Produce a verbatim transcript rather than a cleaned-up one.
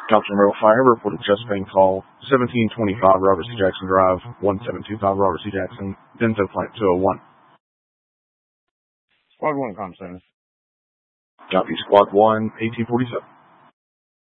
Compton Rail Fire reported Chesapeake call seventeen twenty-five Robert C. Jackson Drive, one seven two five Robert C. Jackson, Denso Plant two oh one. Squad one, com center. Copy, Squad one, eighteen forty-seven.